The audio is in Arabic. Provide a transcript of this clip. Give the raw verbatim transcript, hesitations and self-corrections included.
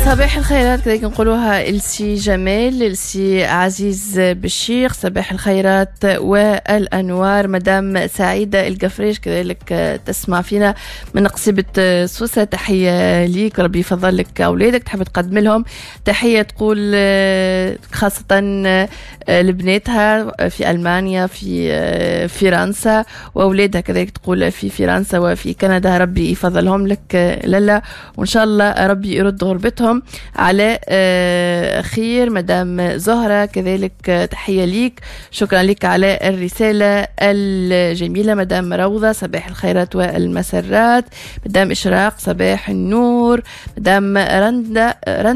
صباح الخيرات كذلك نقولوها السي جمال، السي عزيز بشير، صباح الخيرات والأنوار. مدام سعيدة القفريش كذلك تسمع فينا من قصيبة سوسة، تحية ليك، ربي يفضل لك أولادك، تحب تقدم لهم تحية تقول خاصة لبناتها في ألمانيا في فرنسا وأولادها كذلك تقول في فرنسا وفي كندا، ربي يفضلهم لك لالا، وإن شاء الله ربي يرد غربتهم على خير. مدام زهرة كذلك تحية ليك، شكرا لك على الرسالة الجميلة. مدام روضة صباح الخيرات والمسرات. مدام إشراق صباح النور. مدام رندا